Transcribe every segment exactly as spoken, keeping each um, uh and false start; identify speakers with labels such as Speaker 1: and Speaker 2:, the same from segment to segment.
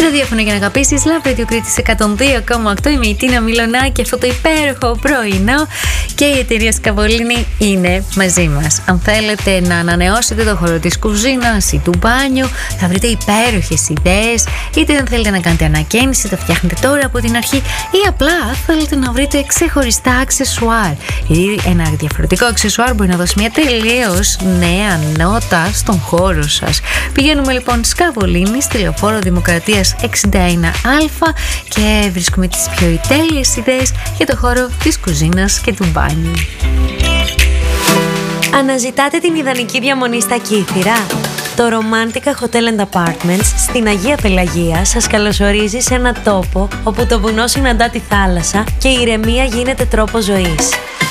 Speaker 1: Ραδιόφωνο για να αγαπήσεις, Love Radio Κρήτης εκατόν δύο κόμμα οκτώ. Είμαι η Τίνα Μιλονάκη. Αυτό το υπέροχο πρωινό και η εταιρεία Σκαβολίνη είναι μαζί μας. Αν θέλετε να ανανεώσετε το χώρο της κουζίνας ή του μπάνιου, θα βρείτε υπέροχες ιδέες. Είτε αν θέλετε να κάνετε ανακαίνιση, τα φτιάχνετε τώρα από την αρχή, ή απλά θέλετε να βρείτε ξεχωριστά αξεσουάρ. Ή ένα διαφορετικό αξεσουάρ μπορεί να δώσει μια τελείως νέα νότα στον χώρο σας. Πηγαίνουμε λοιπόν Σκαβολίνη στη Λεωφόρο Δημοκρατίας εξήντα ένα Α και βρίσκουμε τις πιο τέλειες ιδέες για το χώρο της κουζίνας και του μπάνιου.
Speaker 2: Αναζητάτε την ιδανική διαμονή στα Κύθυρα? Το Romantica Hotel and Apartments στην Αγία Πελαγία σας καλωσορίζει σε ένα τόπο όπου το βουνό συναντά τη θάλασσα και η ηρεμία γίνεται τρόπος ζωής.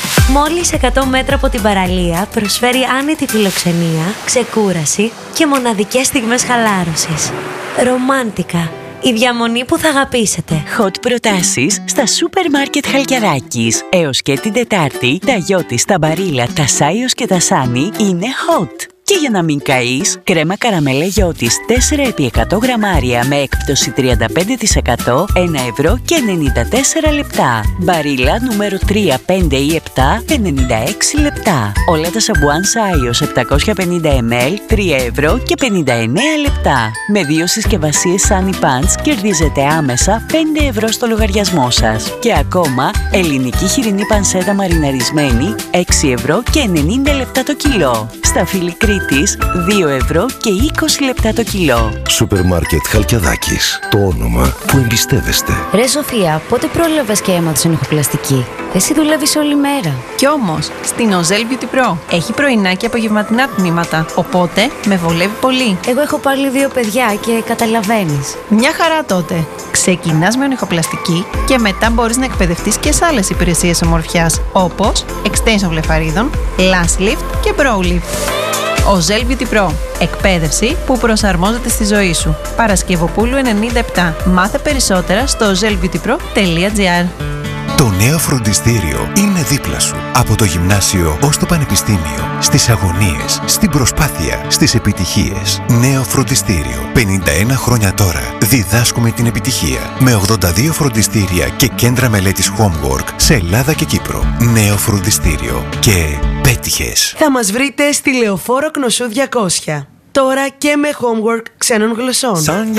Speaker 2: Μόλις εκατό μέτρα από την παραλία προσφέρει άνετη φιλοξενία, ξεκούραση και μοναδικές στιγμές χαλάρωσης. Romantica. Η διαμονή που θα αγαπήσετε.
Speaker 3: Hot προτάσεις στα σούπερ μάρκετ Χαλκιαδάκης. Έως και την Τετάρτη, τα Γιώτης, τα Μπαρίλα, τα Σάιος και τα Σάνι είναι hot. Και για να μην καείς, κρέμα καραμέλα Γιώτης τέσσερα επί εκατό γραμμάρια με έκπτωση τριάντα πέντε τοις εκατό, ένα ευρώ και ενενήντα τέσσερα λεπτά. Μπαρίλα νούμερο τρία, πέντε ή επτά, ενενήντα έξι λεπτά. Όλα τα σαμπουάν Σάιος επτακόσια πενήντα μιλιλίτρα, τρία ευρώ και πενήντα εννέα λεπτά. Με δύο συσκευασίες Sunny Pants κερδίζετε άμεσα πέντε ευρώ στο λογαριασμό σας. Και ακόμα, ελληνική χοιρινή πανσέτα μαριναρισμένη, έξι ευρώ και ενενήντα λεπτά το κιλό. Στα Φιλικρή της δύο ευρώ και είκοσι λεπτά το κιλό.
Speaker 4: Σούπερ μάρκετ Χαλκιαδάκης. Το όνομα που εμπιστεύεστε.
Speaker 1: Ρε Σοφία, πότε πρόλαβες και αίματος ενοχοπλαστική? Εσύ δουλεύεις όλη μέρα.
Speaker 5: Κι όμως, στην Οζέλ Beauty Pro έχει πρωινά και απογευματινά τμήματα, οπότε με βολεύει πολύ.
Speaker 1: Εγώ έχω πάλι δύο παιδιά και καταλαβαίνεις.
Speaker 5: Μια χαρά τότε. Ξεκινάς με ονειχοπλαστική και μετά μπορείς να εκπαιδευτείς και σε άλλες υπηρεσίες ομορφιάς, όπως extension βλεφαρίδων, lash lift και brow lift. Οζέλ Beauty Pro. Εκπαίδευση που προσαρμόζεται στη ζωή σου. Παρασκευοπούλου ενενήντα επτά. Μάθε περισσότερα στο οζέλ μπιούτι προ τελεία τζι άρ.
Speaker 6: Το νέο φροντιστήριο είναι δίπλα σου. Από το γυμνάσιο ως το πανεπιστήμιο. Στις αγωνίες, στην προσπάθεια, στις επιτυχίες. Νέο φροντιστήριο. πενήντα ένα χρόνια τώρα. Διδάσκουμε την επιτυχία. Με ογδόντα δύο φροντιστήρια και κέντρα μελέτης Homework σε Ελλάδα και Κύπρο. Νέο φροντιστήριο. Και πέτυχες.
Speaker 7: Θα μας βρείτε στη Λεωφόρο Κνωσού διακόσια. Τώρα και με Homework ξένων γλωσσών.